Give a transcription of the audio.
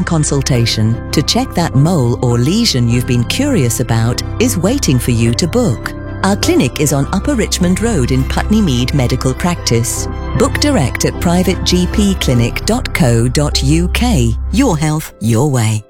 consultation to check that mole or lesion you've been curious about is waiting for you to book. Our clinic is on Upper Richmond Road in Putney Mead Medical Practice. Book direct at privategpclinic.co.uk. Your health, your way.